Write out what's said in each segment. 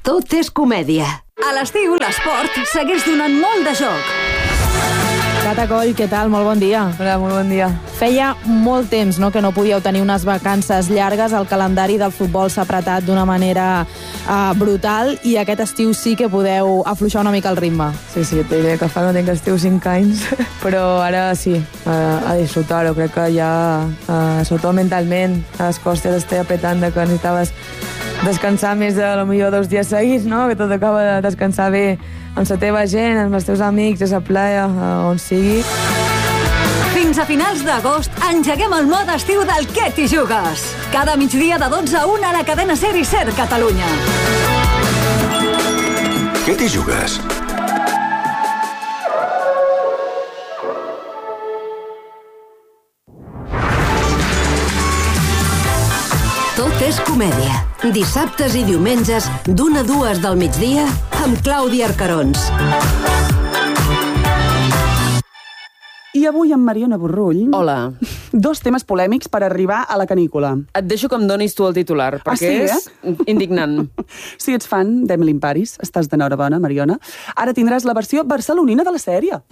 Tot és comèdia. A l'estiu, l'esport segueix donant molt de joc. Cata Coll, què tal? Molt bon dia. Hola, molt bon dia. Feia molt temps que no podíeu tenir unes vacances llargues. El calendari del futbol s'ha apretat d'una manera brutal i aquest estiu sí que podeu afluixar una mica el ritme. Sí, et diré que fa no tinc estiu 5 anys, però ara sí, a disfrutar-ho. Crec que ja, sobretot mentalment, a les costes estic apretant que necessitaves descansar més de potser 2 dies seguits, no? Que tot acaba de descansar bé amb la teva gent, amb els teus amics, a la playa, on sigui. Fins a finals d'agost engeguem el mode estiu del Què t'hi jugues? Cada migdia de 12 a 1 a la cadena SER i SER Catalunya. Què t'hi jugues? Tot és comèdia. Dissabtes i diumenges, d'1 a 2 del migdia, amb Clàudia Arcarons. I avui amb Mariona Borrull... Hola. 2 temes polèmics per arribar a la canícula. Et deixo que em donis tu el titular, perquè és indignant. Si ets fan d'Emily in Paris, estàs d'enhorabona, Mariona. Ara tindràs la versió barcelonina de la sèrie.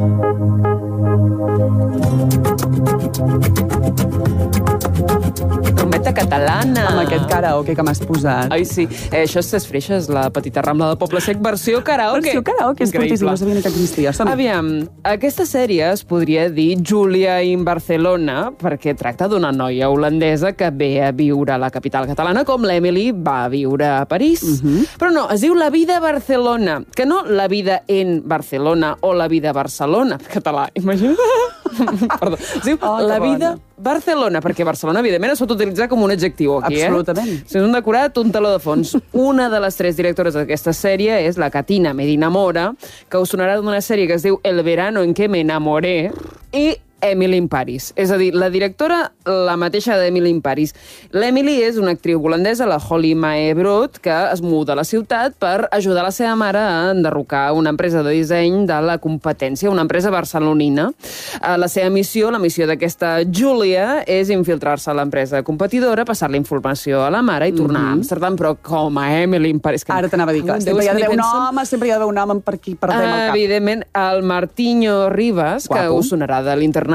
Trompeta catalana. Amb aquest karaoke que m'has posat. Ai, sí. Això és Ses Freixes, la petita Rambla de Poble Sec, versió karaoke. Versió karaoke, és fortíssim, no sabia ni que existia. Aviam, aquesta sèrie es podria dir Julia in Barcelona, perquè tracta d'una noia holandesa que ve a viure a la capital catalana, com l'Emily va viure a París. Però no, es diu La vida a Barcelona, que no La vida en Barcelona o La vida a Barcelona, català, imagina't. Perdó, es diu La vida Barcelona, perquè Barcelona, evidentment, es pot utilitzar com un adjectiu aquí, Absolutament. Si és un decorat, un taló de fons. Una de les 3 directores d'aquesta sèrie és la Catina Medina Mora, que us sonarà d'una sèrie que es diu El verano en que me enamoré, i Emily in Paris. És a dir, la directora, la mateixa d'Emily in Paris. L'Emily és una actriu holandesa, la Holly Mae Brood, que es muda a la ciutat per ajudar la seva mare a enderrocar una empresa de disseny de la competència, una empresa barcelonina. La seva missió, la missió d'aquesta Julia, és infiltrar-se a l'empresa competidora, passar la informació a la mare i tornar a Amsterdam, però com a Emily in Paris... Ara t'anava a dir que sempre hi ha d'haver un home, sempre hi ha d'haver un home per aquí perdem el cap. Evidentment, el Martinho Rivas, que us sonarà de l'internat,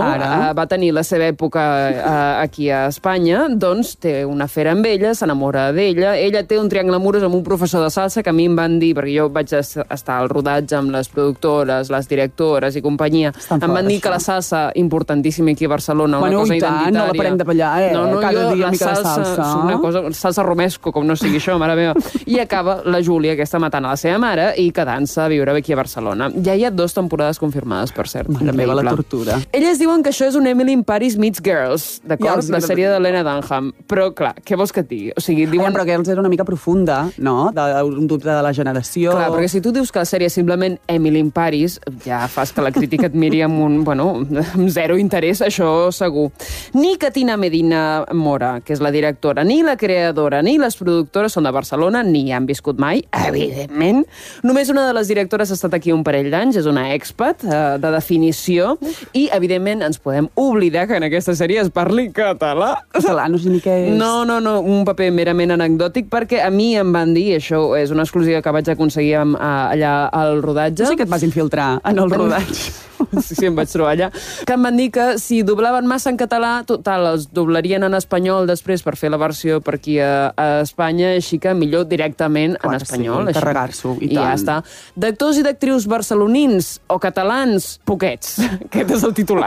va tenir la seva època aquí a Espanya, doncs té una afer amb ella, s'enamora d'ella, ella té un triangle amorós amb un professor de salsa que a mi em van dir, perquè jo vaig estar al rodatge amb les productores, les directores i companyia, em van dir que la salsa, importantíssima aquí a Barcelona, una cosa identitària. No la parem de ballar, cada dia mica de salsa. Una cosa, salsa romesco, com no sigui això, mare meva. I acaba la Júlia, aquesta matant a la seva mare i quedant-se a viure aquí a Barcelona. Ja hi ha 2 temporades confirmades, per cert. Mare meva, la tortura. Elles diuen que això és un Emily in Paris meets Girls, d'acord? La sèrie d'Helena Dunham. Però, clar, què vols que et digui? O sigui, diuen... Però Girls era una mica profunda, no? Un dubte de la generació... Clar, perquè si tu dius que la sèrie és simplement Emily in Paris, ja fas que la crítica et miri amb amb 0 interès, això segur. Ni Catina Medina Mora, que és la directora, ni la creadora, ni les productores són de Barcelona, ni han viscut mai, evidentment. Només una de les directores ha estat aquí un parell d'anys, és una expat de definició, i, evidentment, ens podem oblidar que en aquesta sèrie es parli català. Català, no sé ni què és. No, un paper merament anecdòtic, perquè a mi em van dir, això és una exclusiva que vaig aconseguir allà al rodatge. Tu sí que et vas infiltrar en el rodatge. Sí, em vaig trobar allà. Que em van dir que si doblaven massa en català, total, els doblarien en espanyol després per fer la versió per aquí a Espanya, així que millor directament en espanyol. Sí, carregar-s'ho, i tant. I ja està. D'actors i d'actrius barcelonins o catalans, poquets. Aquest és el titular.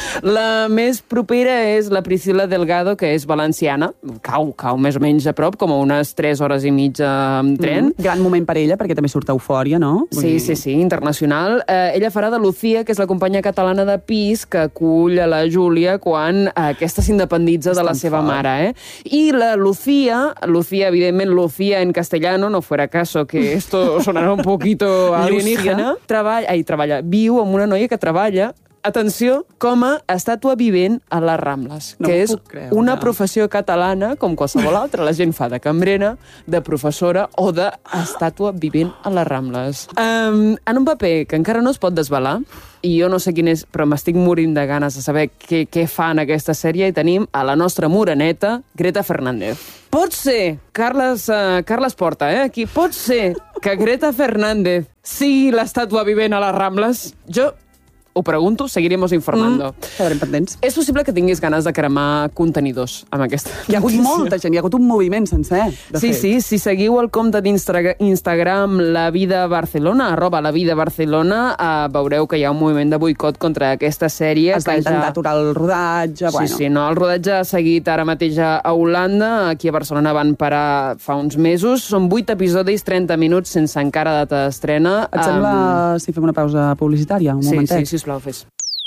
La més propera és la Priscila Delgado, que és valenciana. Cau més o menys a prop, com a unes 3 hores i mitja amb tren. Gran moment per ella, perquè també surt a Eufòria, no? Sí, internacional. Ella farà de Lucía, que és la companya catalana de pis que acull a la Júlia quan aquesta s'independitza de la seva mare. I la Lucía, evidentment, Lucía en castellano, no fuera caso que esto sonará un poquito alienígena, viu amb una noia que treballa atenció, com a estàtua vivent a les Rambles, que és una professió catalana, com qualsevol altra. La gent fa de cambrera, de professora o d'estàtua vivent a les Rambles. En un paper que encara no es pot desvelar, i jo no sé quin és, però m'estic morint de ganes de saber què fa en aquesta sèrie, i tenim a la nostra moreneta, Greta Fernández. Pot ser, Carles Porta, aquí, pot ser que Greta Fernández sigui l'estàtua vivent a les Rambles? Jo ho pregunto, seguiremos informando. Quedarem pendents. És possible que tinguis ganes de cremar contenidors amb aquesta Hi ha hagut molta gent, hi ha hagut un moviment sencer, de fet. Sí, si seguiu el compte d'Instagram La Vida Barcelona, @LaVidaBarcelona, veureu que hi ha un moviment de boicot contra aquesta sèrie. Es va intentar aturar el rodatge, Sí, no, el rodatge ha seguit ara mateix a Holanda, aquí a Barcelona van parar fa uns mesos, són 8 episodis, 30 minuts, sense encara data d'estrena. Et sembla si fem una pausa publicitària, un momentet? Sí, sisplau, fes.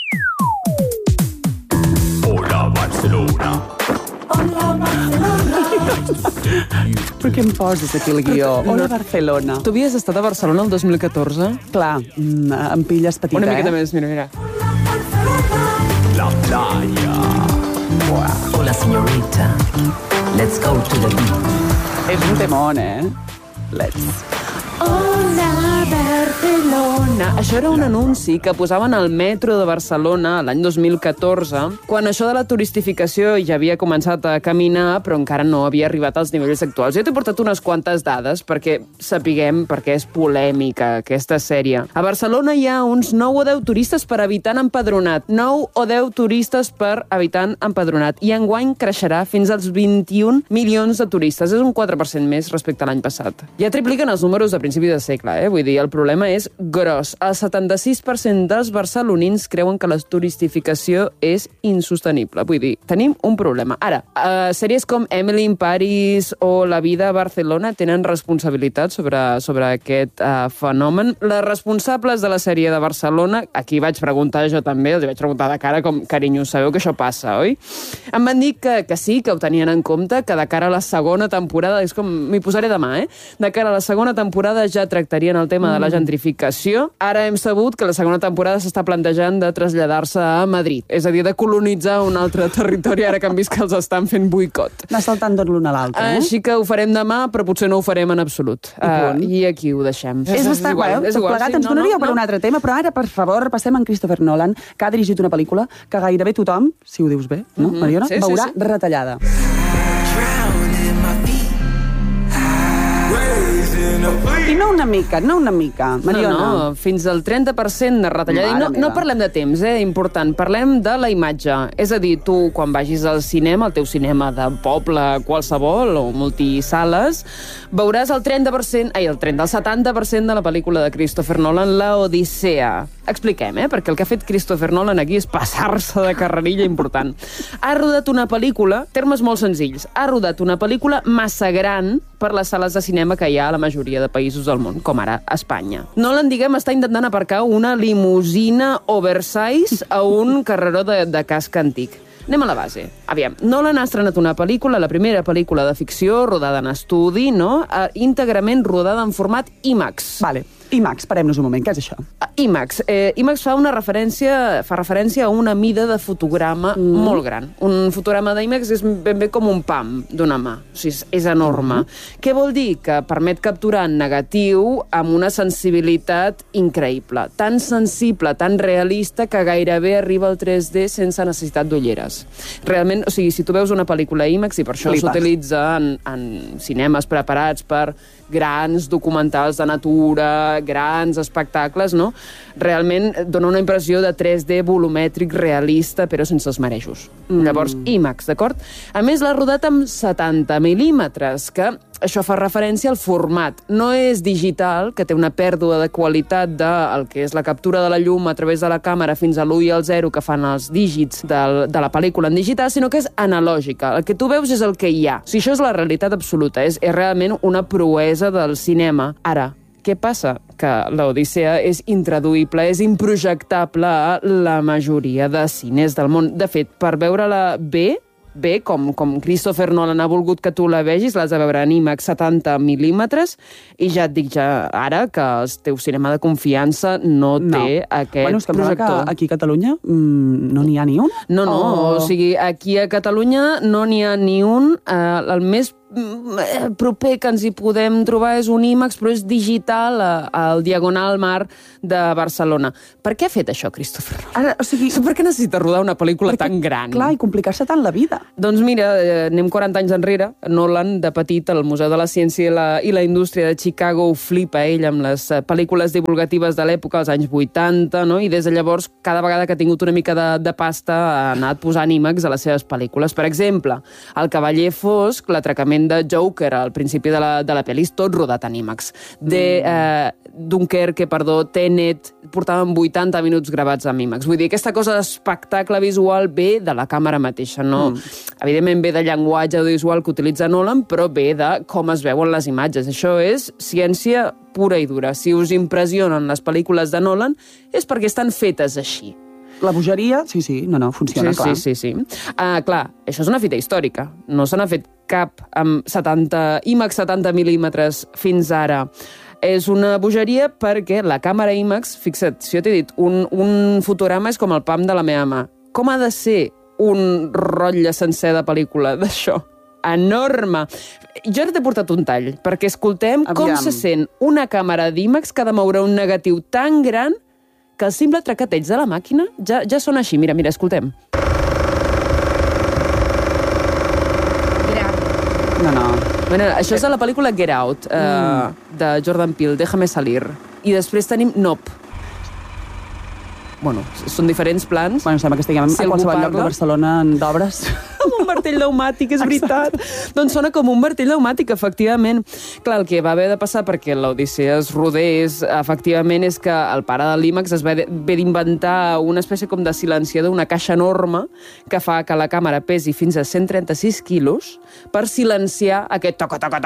Hola, Barcelona. Per què em poses aquí el guió? Hola, Barcelona. Tu havies estat a Barcelona el 2014? Clar, em pilles petita, Una miqueta més, mira. La playa. Hola, señorita. Let's go to the beach. És un temón, Let's. Hola, Barcelona. Això era un anunci que posaven al metro de Barcelona l'any 2014, quan això de la turistificació ja havia començat a caminar, però encara no havia arribat als nivells actuals. Jo t'he portat unes quantes dades perquè sapiguem per què és polèmica aquesta sèrie. A Barcelona hi ha uns 9 o 10 turistes per habitant empadronat. 9 o 10 turistes per habitant empadronat. I enguany creixerà fins als 21 milions de turistes. És un 4% més respecte a l'any passat. Ja tripliquen els números de principi de segle, Vull dir, el problema és gros. El 76% dels barcelonins creuen que la turistificació és insostenible. Vull dir, tenim un problema. Ara, sèries com Emily in Paris o La Vida a Barcelona tenen responsabilitat sobre aquest fenomen. Les responsables de la sèrie de Barcelona, aquí vaig preguntar jo també, els vaig preguntar de cara com, carinyo, sabeu que això passa, oi? Em van dir que sí, que ho tenien en compte, que de cara a la segona temporada, és com, m'hi posaré demà, de cara a la segona temporada ja tractarien el tema de la gentrificació. Ara hem sabut que la segona temporada s'està plantejant de traslladar-se a Madrid, és a dir, de colonitzar un altre territori, ara que han vist que els estan fent boicot. Anar saltant tot l'un a l'altre, Així que ho farem demà, però potser no ho farem en absolut. I aquí ho deixem. És bastant igual, tot plegat. Ens donaria per un altre tema, però ara, per favor, passem en Christopher Nolan, que ha dirigit una pel·lícula que gairebé tothom, si ho dius bé, no, Mariona? Veurà retallada. I no una mica, Mariona. No, fins al 30% de retallada. I no parlem de temps, important. Parlem de la imatge. És a dir, tu, quan vagis al cinema, el teu cinema de poble qualsevol o multisales, veuràs el 70% de la pel·lícula de Christopher Nolan, La Odissea. Expliquem, perquè el que ha fet Christopher Nolan aquí és passar-se de carrerilla important. Ha rodat una pel·lícula, termes molt senzills, ha rodat una pel·lícula massa gran per les sales de cinema que hi ha a la majoria de països del món, com ara Espanya. Nolan, està intentant aparcar una limusina oversize a un carreró de casc antic. Anem a la base. Aviam, Nolan ha estrenat una pel·lícula, la primera pel·lícula de ficció rodada en estudi, íntegrament rodada en format IMAX. Vale. IMAX, parem-nos un moment, què és això? IMAX. IMAX fa referència a una mida de fotograma molt gran. Un fotograma d'IMAX és ben bé com un pam d'una mà. O sigui, és enorme. Què vol dir? Que permet capturar en negatiu amb una sensibilitat increïble. Tan sensible, tan realista, que gairebé arriba al 3D sense necessitat d'ulleres. Realment, o sigui, si tu veus una pel·lícula IMAX, i per això s'utilitza en cinemes preparats per grans documentals de natura, grans espectacles, no? Realment dona una impressió de 3D volumètric realista, però sense els marejos. Llavors, IMAX, d'acord? A més, l'ha rodat amb 70 mil·límetres, que això fa referència al format. No és digital, que té una pèrdua de qualitat del que és la captura de la llum a través de la càmera fins a l'1 i el 0 que fan els dígits de la pel·lícula en digital, sinó que és analògica. El que tu veus és el que hi ha. Si això és la realitat absoluta, és realment una proesa del cinema. Ara, què passa? Que l'Odissea és intraduïble, és improjectable a la majoria de cines del món. De fet, per veure-la bé, bé, com Christopher Nolan ha volgut que tu la vegis, l'has de veure en IMAX 70 mil·límetres, i ja et dic ara que el teu cinema de confiança no té aquest projector. Que aquí a Catalunya no n'hi ha ni un? No, o sigui, aquí a Catalunya no n'hi ha ni un. El més proper que ens hi podem trobar és un IMAX, però és digital al Diagonal Mar de Barcelona. Per què ha fet això, Christopher? Ara, o sigui, per què necessita rodar una pel·lícula tan gran? Clar, i complicar-se tant la vida. Doncs mira, anem 40 anys enrere. Nolan, de petit, al Museu de la Ciència i la Indústria de Chicago, ho flipa ell amb les pel·lícules divulgatives de l'època, als anys 80, no? I des de llavors, cada vegada que ha tingut una mica de pasta, ha anat posant IMAX a les seves pel·lícules. Per exemple, El cavaller fosc, l'atracament de Joker al principi de la pel·li, és tot rodat en IMAX. Dunkerque, Tenet, portaven 80 minuts gravats en IMAX. Vull dir, aquesta cosa d'espectacle visual ve de la càmera mateixa, no? Evidentment ve del llenguatge audiovisual que utilitza Nolan, però ve de com es veuen les imatges. Això és ciència pura i dura. Si us impressionen les pel·lícules de Nolan, és perquè estan fetes així. La bogeria, sí, funciona, clar. Sí. Clar, això és una fita històrica. No se n'ha fet cap amb IMAX 70 mil·límetres fins ara. És una bogeria perquè la càmera IMAX, fixa't, si jo t'he dit, un fotograma és com el pam de la meva mà. Com ha de ser un rotlle sencer de pel·lícula d'això? Enorme. Jo ara t'he portat un tall, perquè escoltem com se sent una càmera d'IMAX que ha de moure un negatiu tan gran que el simple traqueteig de la màquina ja sona així. Mira, escoltem. No. Bueno, això és de la pel·lícula Get Out, de Jordan Peele, Déjame salir. I després tenim Nope. Bueno, són diferents plans. Bueno, sembla que estiguem a qualsevol lloc de Barcelona d'obres. Amb un martell pneumàtic, és veritat. Doncs sona com un martell pneumàtic, efectivament. Clar, el que va haver de passar perquè l'Odissea es rodés, efectivament, és que el pare de l'IMAX es ve d'inventar una espècie com de silenciador, una caixa enorme, que fa que la càmera pesi fins a 136 quilos per silenciar aquest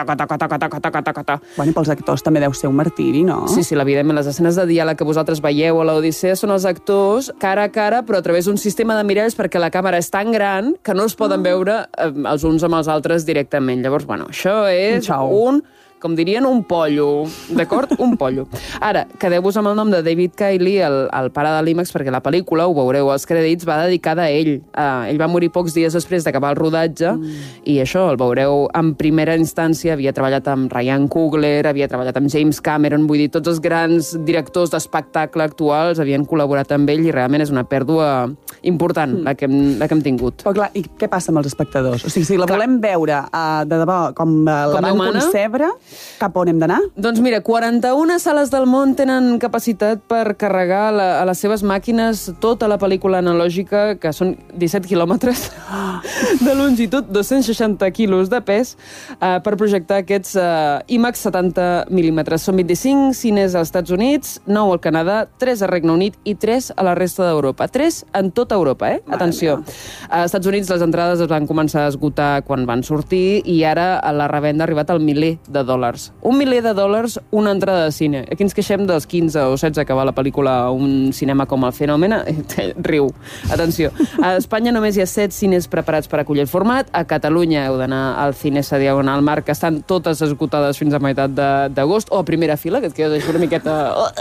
toca. Bueno, i pels actors també deu ser un martiri, no? Sí, evidentment, les escenes de diàleg que vosaltres veieu a l'Odissea són els actors cara a cara, però a través d'un sistema de miralls perquè la càmera és tan gran que no es poden veure els uns amb els altres directament. Llavors, bueno, això és com dirien, un pollo, d'acord? Un pollo. Ara, quedeu-vos amb el nom de David Kiley, el pare de l'IMAX, perquè la pel·lícula, ho veureu als crèdits, va dedicada a ell. Ell va morir pocs dies després d'acabar el rodatge, i això, el veureu en primera instància, havia treballat amb Ryan Coogler, havia treballat amb James Cameron, vull dir, tots els grans directors d'espectacle actuals havien col·laborat amb ell, i realment és una pèrdua important, la que hem tingut. Però clar, i què passa amb els espectadors? O sigui, si la volem veure de debò com la van concebre, cap on hem d'anar? Doncs mira, 41 sales del món tenen capacitat per carregar a les seves màquines tota la pel·lícula analògica, que són 17 quilòmetres de longitud, 260 quilos de pes, per projectar aquests IMAX 70 mil·límetres. Són 25 cines als Estats Units, 9 al Canadà, 3 al Regne Unit i 3 a la resta d'Europa. 3 en tota Europa, Atenció. Als Estats Units les entrades es van començar a esgotar quan van sortir i ara la revenda ha arribat al $1.000. $1.000, una entrada de cine. Aquí ens queixem dels 15 o 16 que va la pel·lícula a un cinema com el Fenòmena. Riu. Atenció. A Espanya només hi ha 7 cines preparats per acollir el format. A Catalunya heu d'anar al Cinesa Diagonal Mar, que estan totes esgotades fins a meitat d'agost, o a primera fila, que et quedes així una miqueta...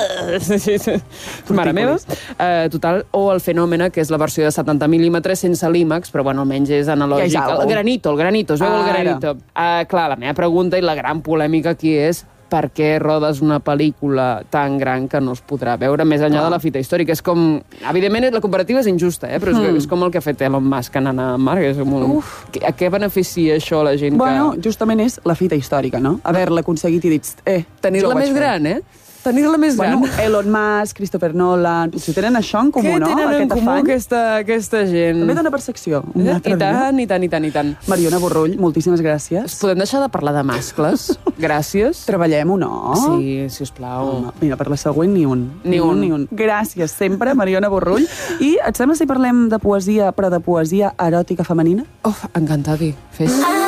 Mare meva. Total, o el Fenòmena, que és la versió de 70 mil·límetres sense l'IMAX, però bueno, almenys és analògic. El granito, es veu el granito. Clar, la meva pregunta i la gran polèmica aquí és per què rodes una pel·lícula tan gran que no es podrà veure més enllà de la fita històrica. És com... Evidentment, la comparativa és injusta, però és com el que ha fet Elon Musk anant a Mart. A què beneficia això la gent que... Bueno, justament és la fita històrica, no? Haver-la aconseguit i dit... Tenir-la més gran, tenir-la més gran. Bueno, Elon Musk, Christopher Nolan... Potser tenen això en comú, no? Què tenen en comú aquesta gent? També dona percepció. I tant. Mariona Borrull, moltíssimes gràcies. Podem deixar de parlar de mascles? Gràcies. Treballem-ho, no? Sí, sisplau. Mira, per la següent ni un. Gràcies sempre, Mariona Borrull. I et sembla si parlem de poesia, però de poesia eròtica femenina? Encantada. Fes.